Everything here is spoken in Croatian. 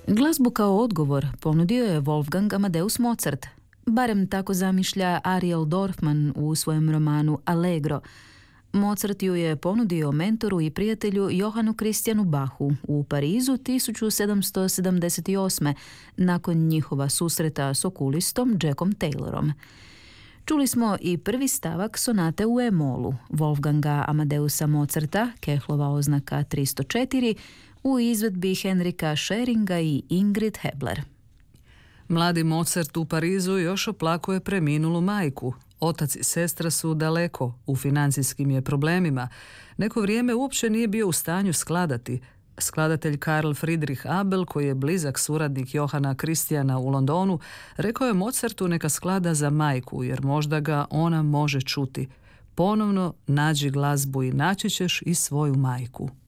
Glazbu kao odgovor ponudio je Wolfgang Amadeus Mozart. Barem tako zamišlja Ariel Dorfman u svojem romanu Allegro. Mozart ju je ponudio mentoru i prijatelju Johannu Christianu Bachu u Parizu 1778. nakon njihova susreta s okulistom Jackom Taylorom. Čuli smo i prvi stavak sonate u E-molu Wolfganga Amadeusa Mozarta, Kehlova oznaka 304, u izvedbi Henrika Scheringa i Ingrid Hebler. Mladi Mozart u Parizu još oplakuje preminulu majku. Otac i sestra su daleko, u financijskim je problemima. Neko vrijeme uopće nije bio u stanju skladati. Skladatelj Karl Friedrich Abel, koji je blizak suradnik Johana Christiana u Londonu, rekao je Mozartu neka sklada za majku, jer možda ga ona može čuti. Ponovno nađi glazbu i naći ćeš i svoju majku.